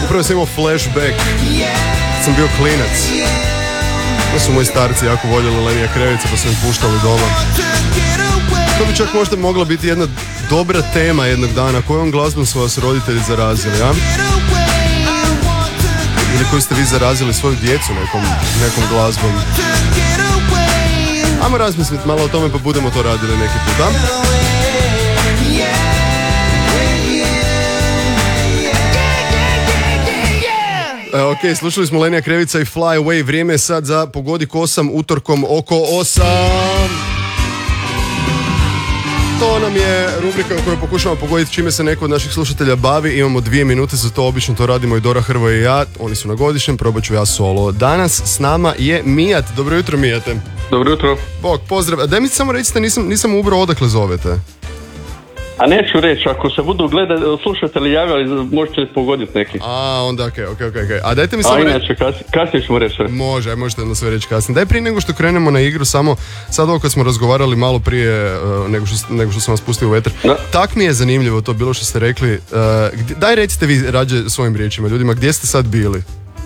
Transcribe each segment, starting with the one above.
Upravo sam imao flashback. Sam bio klinac. To su moji starci jako voljeli Lenija Krevica, pa su mi puštali doma. To bi čak možda mogla biti jedna dobra tema jednog dana. Kojom glazbom su vas roditelji zarazili, a? Ili koji ste vi zarazili svoju djecu nekom glazbom? Ajmo razmisliti malo o tome, pa budemo to radili neki put, a? Ok, slušali smo Lenija Krevica i Fly Away. Vrijeme je sad za Pogodi ko sam, utorkom oko 8. To nam je rubrika u kojoj pokušamo pogoditi čime se neko od naših slušatelja bavi. Imamo 2 minute za to, obično to radimo i Dora Hrvoje i ja. Oni su na godišnjem, probat ću ja solo. Danas s nama je Mijat. Dobro jutro, Mijate. Dobro jutro. Bog, pozdrav. Daj mi samo recite, nisam ubrao odakle zovete. A neću reći, ako se budu slušatelji javljali, možete pogoditi neki. A, onda okej. A dajte mi samo reći. A inače, kasnije ćemo reći. Možete onda sve reći kasnije. Daj prije nego što krenemo na igru, samo sad ovo kad smo razgovarali malo prije nego što sam vas pustio u eter. Tak mi je zanimljivo to bilo što ste rekli. Daj recite vi rađe svojim riječima ljudima, gdje ste sad bili?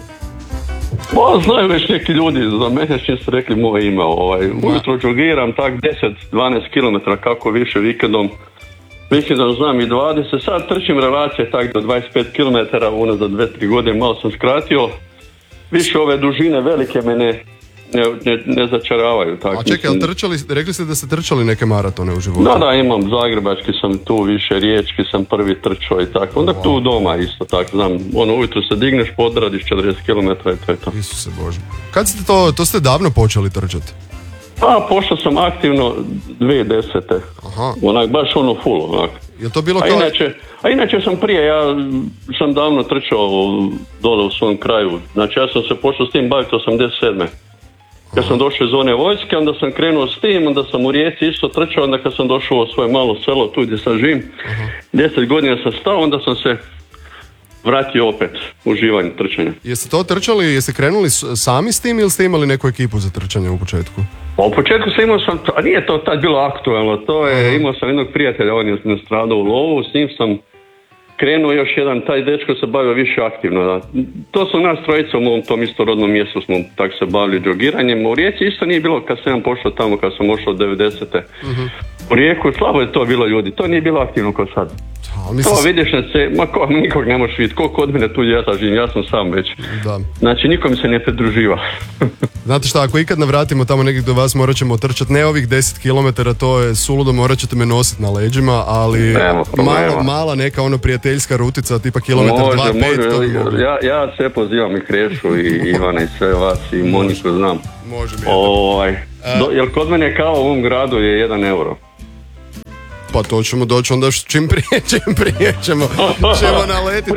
Znaju već neki ljudi, za mene čim ste rekli moje ime. Ujutro džogiram tak 10-12 km, kako više vikendom. Vikendom znam i 20, sad trčim relacije tak do 25 km, za 2-3 godine malo sam skratio. Više ove dužine velike me ne začaravaju. Tak, a čekaj, rekli ste da ste trčali neke maratone u životu? Da, imam zagrebački sam tu, više riječki sam prvi trčao i tako. Onda tu doma isto tako, znam, ujutro se digneš, podradiš 40 km i to je to. Isuse Bože. Kad ste to ste davno počeli trčati? Pa, pošao sam aktivno 2010. Aha. Baš full, onak. Je to bilo kao... A inače sam prije, ja sam davno trčao dole u svom kraju. Znači ja sam se počeo s tim baviti 87. Kad sam došao iz one vojske, onda sam krenuo s tim, onda sam u Rijeci isto trčao, onda kad sam došao u svoje malo selo tu gdje sad živim, 10 godina sam stao, onda sam se vratio opet uživanje trčanja. Jeste to trčali, jeste krenuli sami s tim ili ste imali neku ekipu za trčanje u početku? U početku a nije to tad bilo aktualno, imao sam jednog prijatelja, on je nastradao u lovu, s njim sam krenuo još jedan, taj dečko se bavio više aktivno. Da. To su nas trojica u mom tom isto rodnom mjestu smo tako se bavili džogiranjem. U Rijeci isto nije bilo kad sam pošao tamo, kad sam ošao 90. U Rijeku slabo je to bilo ljudi, to nije bilo aktivno kao sad. To vidiš na nikog ne možeš vidjeti, koliko od mene tu ja sad živim, ja sam sam već. Da. Znači nikom se ne pridruživa. Znate šta, ako ikad navratimo tamo negdje do vas, morat ćemo trčati, ne ovih 10 km, to je suludo, morat ćete me nositi na leđima, ali mala neka prijateljska rutica, tipa kilometar 2-5. Ja sve pozivam i Krešu i Ivana i sve vas i Moniku znam. Može mi. Jel kod mene kao u ovom gradu je 1 euro? Pa to ćemo doći onda čim prije ćemo naletiti.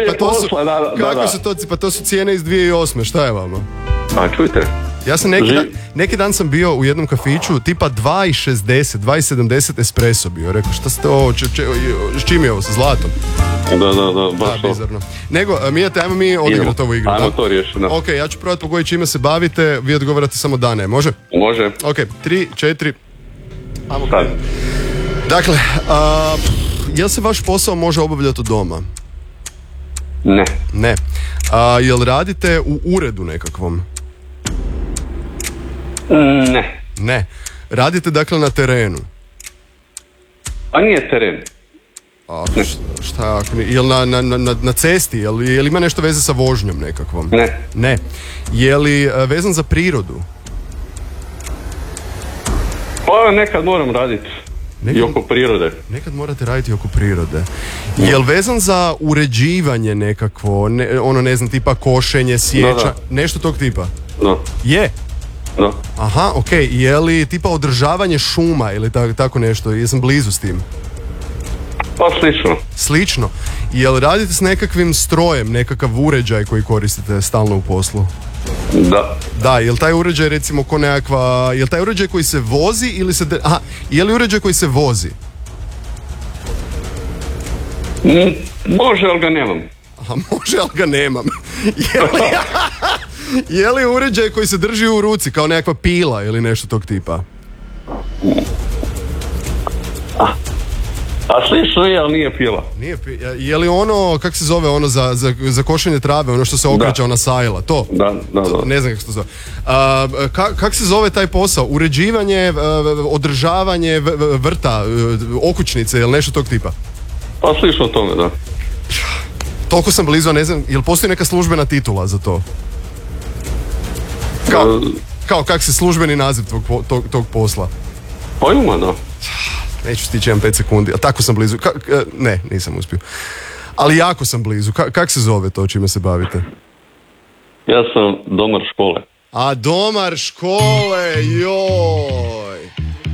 Pa to su cijene iz 2008. Šta je vama? A čujte. Ja sam neki dan sam bio u jednom kafiću tipa 2,60, 2,70 espresso bio. Rekao, šta ste ovo, s čim je ovo, sa zlatom? Da, baš to. Bizarno. Nego, Mijate, ajmo mi odigrati ovu igru. Ajmo to riješiti, da. Ok, ja ću probati pogoditi čime se bavite, vi odgovarate samo da ne, može? Može. Ok, 3, 4, ajmo. Sad. Dakle, jel se vaš posao može obavljati od doma? Ne. Jel radite u uredu nekakvom? Ne. Radite dakle na terenu? A nije teren. Šta ako nije? Jel na cesti? Jel ima nešto veze sa vožnjom nekakvom? Ne. Je li vezan za prirodu? Pa nekad moram raditi. I oko prirode. Nekad morate raditi oko prirode. Jel vezan za uređivanje nekakvo, ne znam, tipa košenje, sjeća, nešto tog tipa? Da. Je? Da. Aha, okej. Je li tipa održavanje šuma ili tako nešto? Jesam blizu s tim? Pa Slično. Jel radite s nekakvim strojem, nekakav uređaj koji koristite stalno u poslu? Da, jel taj uređaj recimo ko nekakva, jel taj uređaj koji se vozi ili se, je li uređaj koji se vozi? Može, ali ga nemam. Može, ali ga nemam. Je li uređaj koji se drži u ruci kao nekakva pila ili nešto tog tipa? A slično je, ali nije pila. Je li ono, kak se zove, ono za košenje trave, ono što se okreće, ona sajla, to? Da. Ne znam kako se to zove. Kak se zove taj posao? Uređivanje, održavanje vrta, okućnice ili nešto tog tipa? Pa slično tome, da. Toliko sam blizu, ne znam, jel postoji neka službena titula za to? Kao kak se službeni naziv tog posla? Pa ima, da. Neću stići 5 sekundi, a tako sam blizu. Ne, nisam uspio. Ali jako sam blizu. Kak se zove to čime se bavite? Ja sam domar škole. A domar škole, joj!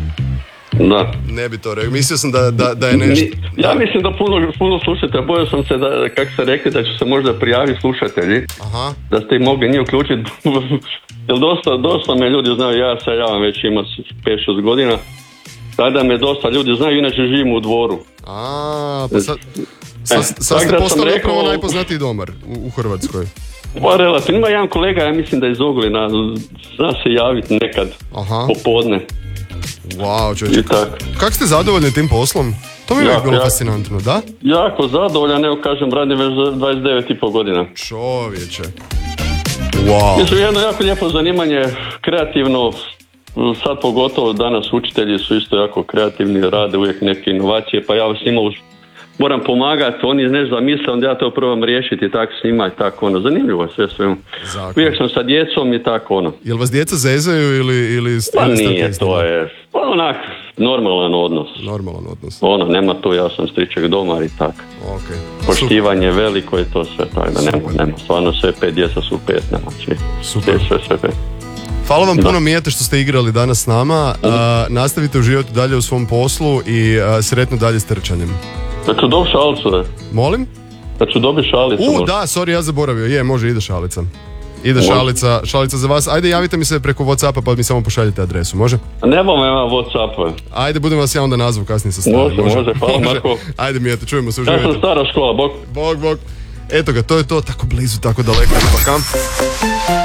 Da. Ne bi to rekao. Mislio sam da je nešto... Ja mislim da puno slušate. Bojao sam se da, kako ste rekli, da će se možda prijaviti slušatelji. Aha. Da ste ih mogli njih uključiti. Jer dosta me ljudi znaju, ja se javam već ima 5-6 godina. Tada me dosta ljudi znaju, inače živim u Dvoru. Pa sad ste postali upravo najpoznatiji domar u Hrvatskoj. Pa relativno, ima jedan kolega, ja mislim da je iz Oglina, zna se javiti nekad. Aha. Popodne. Wow, čovječe. Kako ste zadovoljni tim poslom? To mi je uvijek bilo fascinantno, da? Jako zadovoljan, evo kažem, radim već 29,5 godina. Čovječe. Wow. Mislim, jedno jako lijepo zanimanje, kreativno, sad pogotovo danas učitelji su isto jako kreativni, rade uvijek neke inovacije, pa ja s njima moram pomagati, oni ne zamisle, onda ja to probam riješiti, tako s njima i tako ono, zanimljivo je sve. Uvijek sam sa djecom i tako ono. Jel vas djeca zezaju ili pa nije, to je onak normalan odnos. Normalan odnos. Ono, nema tu, ja sam striček domar i tako. Okay. Poštivanje super. Veliko i to sve, tako da nema, stvarno sve 5 djeca su 5, nema svi. Super. Sve 5. Hvala vam puno, Mijete, što ste igrali danas s nama. Nastavite uživati dalje u svom poslu i sretno dalje s trčanjem. Da ću dobiti šalicu, Molim? Da ću dobiti šalicu. Da, sorry, ja zaboravio. Može, ide šalica. Ide šalica za vas. Ajde, javite mi se preko Whatsappa pa mi samo pošaljite adresu, može? Nemam Whatsappa. Ajde, budem vas ja onda nazvu kasnije sa strane. Može, hvala Marko. Ajde, Mijete, čujemo se, uživajte. Ja sam stara škola, bok. Bok. Eto ga, to je to, tako blizu, tako daleko.